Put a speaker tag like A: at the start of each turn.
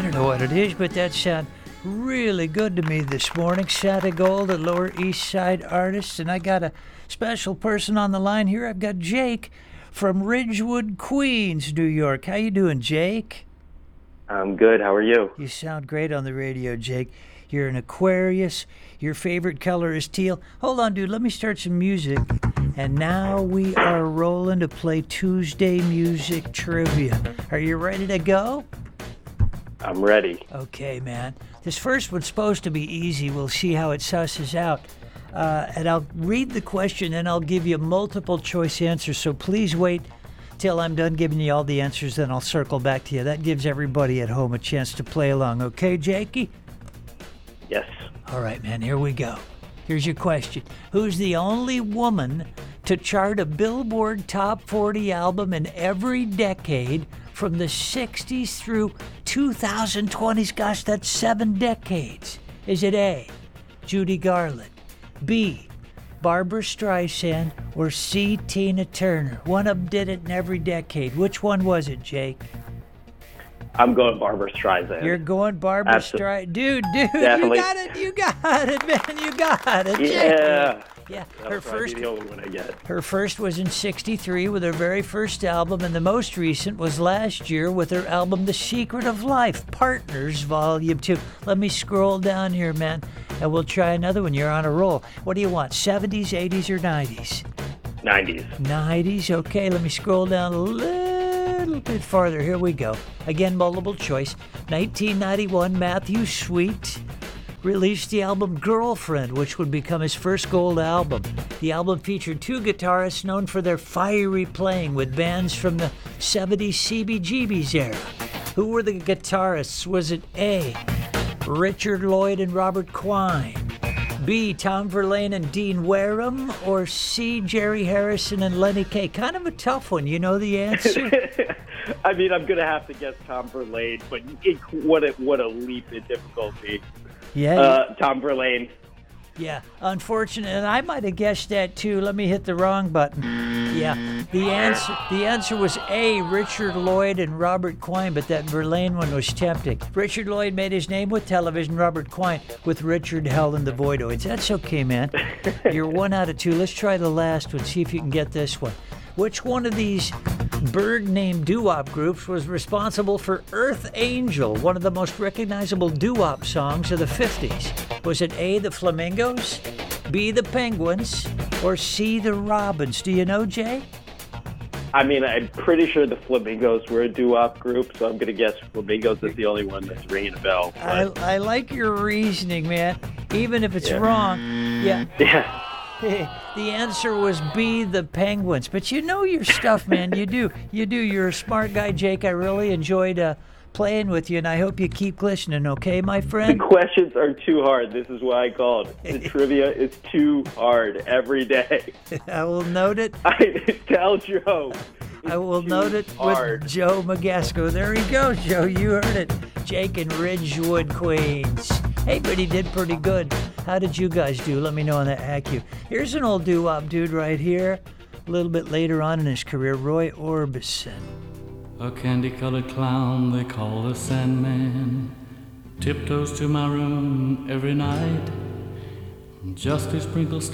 A: don't know what it is, but that sounded really good to me this morning. Santa Gold, a Lower East Side artist, and I got a special person on the line here. I've got Jake from Ridgewood, Queens, New York. How you doing, Jake?
B: I'm good. How are you?
A: You sound great on the radio, Jake. You're an Aquarius. Your favorite color is teal. Hold on, dude. Let me start some music. And now we are rolling to play Tuesday Music Trivia. Are you ready to go?
B: I'm ready.
A: Okay, man. This first one's supposed to be easy. We'll see how it susses out. And I'll read the question, and I'll give you multiple choice answers. So please wait till I'm done giving you all the answers, then I'll circle back to you. That gives everybody at home a chance to play along. Okay, Jakey?
B: Yes.
A: All right, man, here we go. Here's your question. Who's the only woman to chart a Billboard Top 40 album in every decade from the 60s through 2020s? Gosh, that's 7 decades. Is it A, Judy Garland, B, Barbra Streisand, or C, Tina Turner? One of them did it in every decade. Which one was it, Jake?
B: I'm going Barbra Streisand.
A: You're going Barbra Streisand. Dude,
B: Definitely.
A: You got it, man. You got it.
B: Yeah.
A: Yeah.
B: That'll probably be the only one I get.
A: Her first was in 63 with her very first album, and the most recent was last year with her album The Secret of Life, Partners, Volume 2. Let me scroll down here, man, and we'll try another one. You're on a roll. What do you want, 70s, 80s, or 90s?
B: 90s.
A: 90s, okay. Let me scroll down a little bit farther. Here we go. Again, multiple choice. 1991, Matthew Sweet released the album Girlfriend, which would become his first gold album. The album featured 2 guitarists known for their fiery playing with bands from the 70s CBGB's era. Who were the guitarists? Was it A, Richard Lloyd and Robert Quine, B, Tom Verlaine and Dean Wareham, or C, Jerry Harrison and Lenny Kaye? Kind of a tough one. You know the answer?
B: I mean, I'm going to have to guess Tom Verlaine, but what a leap in difficulty.
A: Yeah.
B: Tom Verlaine.
A: Yeah, unfortunate, and I might have guessed that too. Let me hit the wrong button. Yeah, the answer was A, Richard Lloyd and Robert Quine, but that Verlaine one was tempting. Richard Lloyd made his name with television, Robert Quine with Richard Hell and the Voidoids. That's okay, man. You're 1 out of 2. Let's try the last one, see if you can get this one. Which one of these bird-named doo-wop groups was responsible for Earth Angel, one of the most recognizable doo-wop songs of the 50s? Was it A, the Flamingos, B, the Penguins, or C, the Robins? Do you know, Jay?
B: I mean, I'm pretty sure the Flamingos were a doo-wop group, so I'm going to guess Flamingos is the only one that's ringing a bell.
A: I like your reasoning, man, even if it's wrong. Yeah. The answer was B, the Penguins. But you know your stuff, man. You do. You're a smart guy, Jake. I really enjoyed playing with you, and I hope you keep listening, okay, my friend?
B: The questions are too hard. This is why I called. The trivia is too hard every day.
A: I will note it.
B: Tell Joe.
A: I will note it with Joe Magasco. There he goes, Joe. You heard it. Jake in Ridgewood, Queens. Hey, but he did pretty good. How did you guys do? Let me know on that AccuWeather. Here's an old doo-wop dude right here. A little bit later on in his career, Roy Orbison.
C: A candy-colored clown they call the Sandman tiptoes to my room every night just to sprinkle